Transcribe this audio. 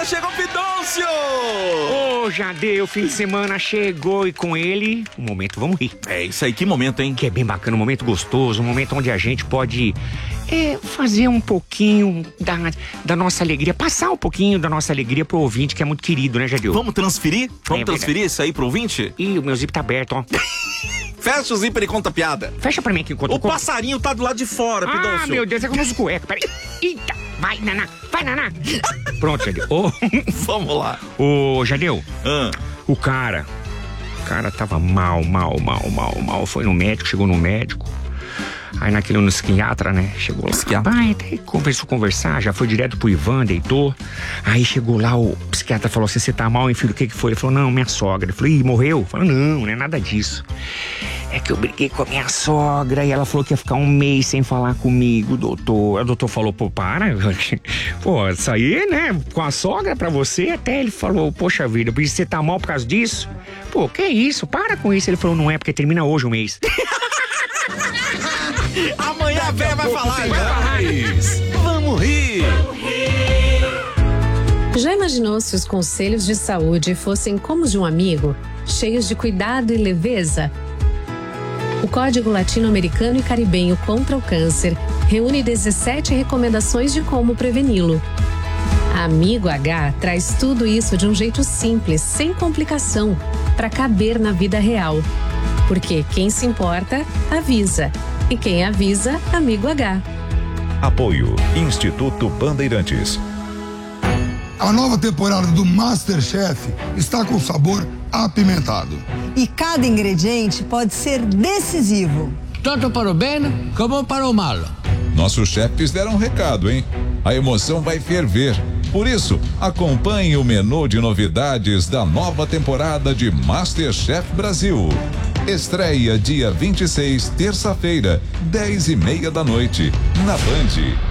chegou Pidoncio! Ô, Jadeu, o fim de semana chegou e com ele, um momento, vamos rir. É isso aí, que momento, hein? Que é bem bacana, um momento gostoso, um momento onde a gente pode fazer um pouquinho da nossa alegria, passar um pouquinho da nossa alegria pro ouvinte, que é muito querido, né, Jadeu? Vamos transferir? Vamos transferir isso aí pro ouvinte? Ih, o meu zíper tá aberto, ó. Fecha o zíper e conta a piada. Fecha pra mim aqui enquanto o passarinho tá do lado de fora, Pidoncio. Ah, meu Deus, é com os cuecas, peraí. Eita, vai, Naná, vai, Naná. Pronto, Jadeu. Vamos lá. Ô, Jadeu, o cara tava mal. Foi no médico, chegou no médico. Aí no psiquiatra, né? Chegou lá. Pai, até conversar, já foi direto pro Ivan, deitou. Aí chegou lá, o psiquiatra falou assim: você tá mal, hein, filho? O que foi? Ele falou: não, minha sogra. Ele falou: ih, morreu? Ele falou: não é nada disso. É que eu briguei com a minha sogra e ela falou que ia ficar um mês sem falar comigo, doutor. O doutor falou: pô, para. Pô, isso aí, né? Com a sogra pra você, até ele falou: poxa vida, você tá mal por causa disso? Pô, que isso? Para com isso. Ele falou: não é, porque termina hoje o mês. Amanhã a véia vai falar mais. Vamos rir. Já imaginou se os conselhos de saúde fossem como os de um amigo, cheios de cuidado e leveza? O Código Latino-Americano e Caribenho contra o Câncer reúne 17 recomendações de como preveni-lo. Amigo H traz tudo isso de um jeito simples, sem complicação, para caber na vida real. Porque quem se importa, avisa. E quem avisa, Amigo H. Apoio Instituto Bandeirantes. A nova temporada do MasterChef está com sabor apimentado. E cada ingrediente pode ser decisivo. Tanto para o bem como para o mal. Nossos chefes deram um recado, hein? A emoção vai ferver. Por isso, acompanhe o menu de novidades da nova temporada de MasterChef Brasil. Estreia dia 26, terça-feira, 10:30 da noite, na Band.